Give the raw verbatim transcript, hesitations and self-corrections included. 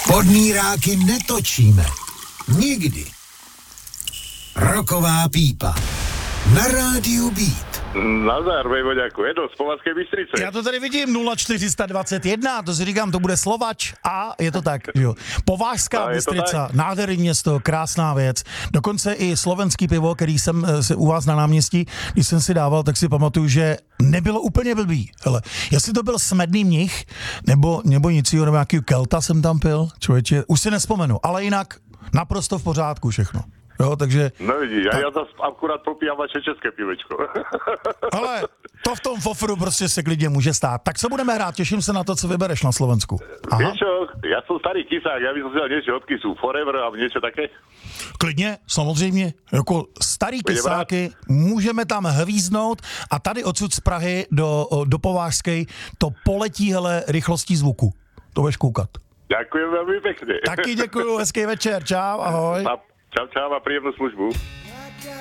Podmíráky netočíme. Nikdy. Roková pípa. Na rádiu Beat. Nazdar, vejvoďáku, Edo z Považské Bystrice. Já to tady vidím, nula čtyři dvacet jedna, to si říkám, to bude Slovač a je to tak, jo. Považská Bystrica, nádherný město, krásná věc. Dokonce i slovenský pivo, který jsem se u vás na náměstí, když jsem si dával, tak si pamatuju, že nebylo úplně blbý. Hele, jestli to byl Smedný mnich, nebo, nebo nic jiného, nebo nějaký Kelta jsem tam pil, člověče, už si nespomenu, ale jinak naprosto v pořádku všechno. Jo, takže... No vidíš, tak... já zase akurát popíjam vaše české pivečko. Ale to v tom fofru prostě se klidně může stát. Tak co budeme hrát? Těším se na to, co vybereš na Slovensku. Aha. Vieš čo, ja som starý kysák, ja by som si dal niečo od Kysu, Forever a niečo také. Klidně, samozřejmě, jako starý kysáky, můžeme tam hvíznout a tady odsud z Prahy do, do Považskej to poletí, hele, rychlostí zvuku. To budeš koukat. Ďakujem veľmi pekne. Taky děkuju, hezký večer, čau, ahoj. A čau, čau a príjemnú službu.